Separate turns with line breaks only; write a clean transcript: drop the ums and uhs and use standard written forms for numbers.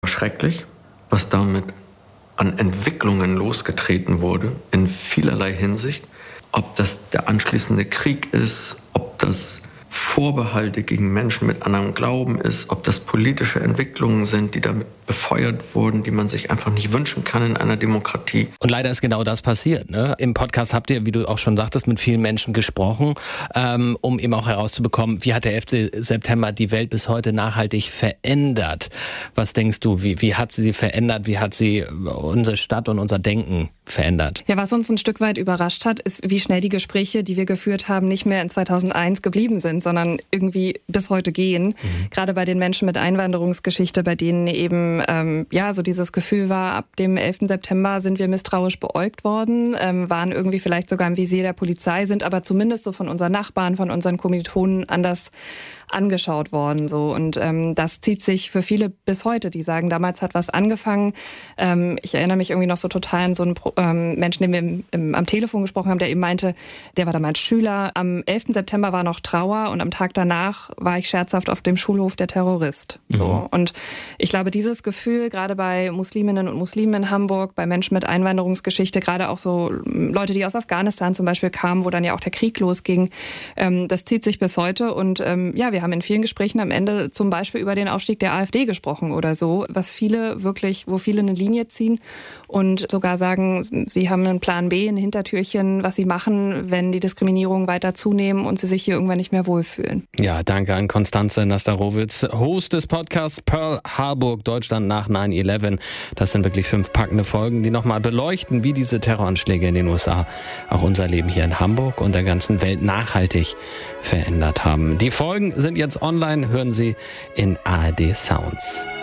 Schrecklich, was damit an Entwicklungen losgetreten wurde, in vielerlei Hinsicht. Ob das der anschließende Krieg ist, ob das Vorbehalte gegen Menschen mit anderem Glauben ist, ob das politische Entwicklungen sind, die damit befeuert wurden, die man sich einfach nicht wünschen kann in einer Demokratie.
Und leider ist genau das passiert, ne? Im Podcast habt ihr, wie du auch schon sagtest, mit vielen Menschen gesprochen, um eben auch herauszubekommen, wie hat der 11. September die Welt bis heute nachhaltig verändert? Was denkst du, wie hat sie verändert? Wie hat sie unsere Stadt und unser Denken verändert?
Ja, was uns ein Stück weit überrascht hat, ist, wie schnell die Gespräche, die wir geführt haben, nicht mehr in 2001 geblieben sind, sondern irgendwie bis heute gehen. Gerade bei den Menschen mit Einwanderungsgeschichte, bei denen eben so dieses Gefühl war, ab dem 11. September sind wir misstrauisch beäugt worden, waren irgendwie vielleicht sogar im Visier der Polizei, sind aber zumindest so von unseren Nachbarn, von unseren Kommilitonen anders angeschaut worden. So. Und das zieht sich für viele bis heute, die sagen, damals hat was angefangen. Ich erinnere mich irgendwie noch so total an so einen Menschen, den wir am Telefon gesprochen haben, der eben meinte, der war damals Schüler. Am 11. September war noch Trauer und am Tag danach war ich scherzhaft auf dem Schulhof der Terrorist. So. Und ich glaube, dieses Gefühl, gerade bei Musliminnen und Muslimen in Hamburg, bei Menschen mit Einwanderungsgeschichte, gerade auch so Leute, die aus Afghanistan zum Beispiel kamen, wo dann ja auch der Krieg losging, das zieht sich bis heute. Und wir haben in vielen Gesprächen am Ende zum Beispiel über den Aufstieg der AfD gesprochen oder so, wo viele eine Linie ziehen und sogar sagen, sie haben einen Plan B, ein Hintertürchen, was sie machen, wenn die Diskriminierungen weiter zunehmen und sie sich hier irgendwann nicht mehr wohlfühlen.
Ja, danke an Konstanze Nastarovitz, Host des Podcasts Pearl Harburg, Deutschland nach 9/11. Das sind wirklich 5 packende Folgen, die nochmal beleuchten, wie diese Terroranschläge in den USA auch unser Leben hier in Hamburg und der ganzen Welt nachhaltig verändert haben. Die Folgen sind jetzt online, hören Sie in ARD Sounds.